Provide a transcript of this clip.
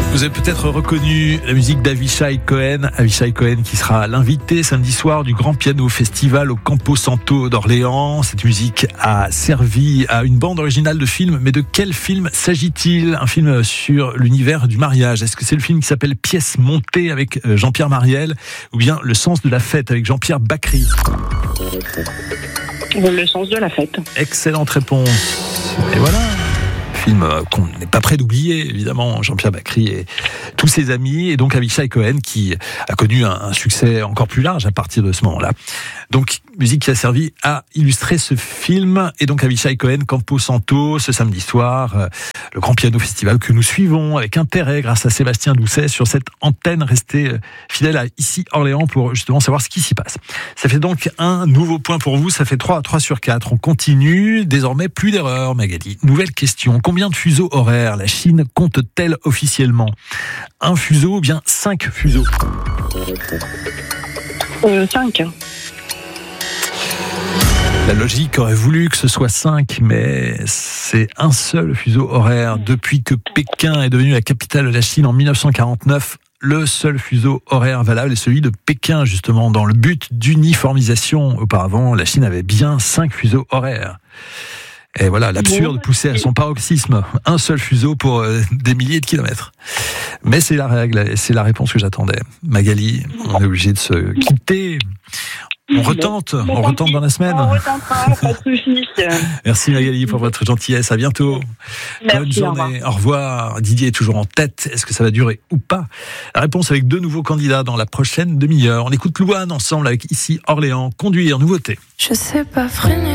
Vous avez peut-être reconnu la musique d'Avishai Cohen. Avishai Cohen qui sera l'invité samedi soir du Grand Piano Festival au Campo Santo d'Orléans. Cette musique a servi à une bande originale de film. Mais de quel film s'agit-il ? Un film sur l'univers du mariage. Est-ce que c'est le film qui s'appelle Pièce montée avec Jean-Pierre Mariel ou bien Le sens de la fête avec Jean-Pierre Bacri ? Le sens de la fête. Excellente réponse. Et voilà. Film qu'on n'est pas prêt d'oublier, évidemment, Jean-Pierre Bacri et tous ses amis, et donc Avishai Cohen qui a connu un succès encore plus large à partir de ce moment-là. Donc, musique qui a servi à illustrer ce film, et donc Avishai Cohen, Campo Santo, ce samedi soir, le Grand Piano Festival que nous suivons avec intérêt grâce à Sébastien Doucet sur cette antenne. Restez fidèle à ici Orléans pour justement savoir ce qui s'y passe. Ça fait donc un nouveau point pour vous, ça fait 3 sur 4. On continue, désormais plus d'erreurs, Magali. Nouvelle question. Combien de fuseaux horaires la Chine compte-t-elle officiellement ? Un fuseau ou bien 5 fuseaux ? 5. La logique aurait voulu que ce soit 5, mais c'est un seul fuseau horaire. Depuis que Pékin est devenu la capitale de la Chine en 1949, le seul fuseau horaire valable est celui de Pékin, justement, dans le but d'uniformisation. Auparavant, la Chine avait bien 5 fuseaux horaires. Et voilà, l'absurde poussé à son paroxysme. Un seul fuseau pour des milliers de kilomètres. Mais c'est la règle, et c'est la réponse que j'attendais. Magali, on est obligé de se quitter. On retente dans la semaine. On retentera, pas de soucis. Merci Magali pour votre gentillesse, à bientôt. Merci, bonne journée, au revoir. Didier est toujours en tête, est-ce que ça va durer ou pas ? La réponse avec 2 nouveaux candidats dans la prochaine demi-heure. On écoute Louane ensemble avec ici Orléans, Conduire, nouveauté. Je sais pas freiner.